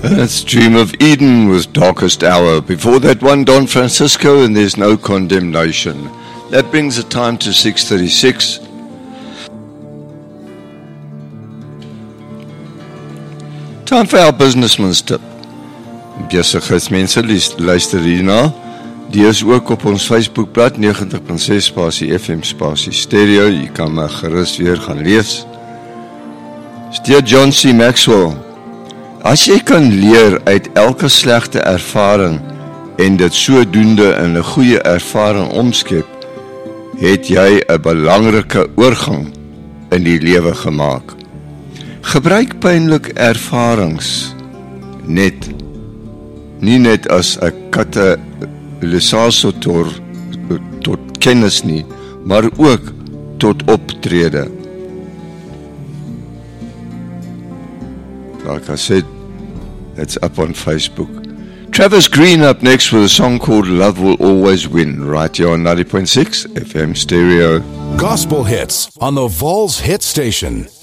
That's Dream of Eden with Darkest Hour. Before that one, Don Francisco and There's No Condemnation. That brings the time to 6:36. Time for our businessman's tip. Besigheidsmense luister hierna. Die is ook op ons Facebookblad 90.6 spasie FM spasie stereo. Jy kan my gerus weer gaan lees. Steer John C. Maxwell. As jy kan leer uit elke slegte ervaring en dit sodoende in 'n goeie ervaring omskep, het jy 'n belangrike oorgang in die lewe gemaak. Gebruik pynlike ervarings nie net as 'n katalysator tot kennis nie, maar ook tot optrede. Like I said, it's up on Facebook. Travis Green up next with a song called Love Will Always Win, right here on 90.6 FM stereo. Gospel hits on the Vols Hit Station.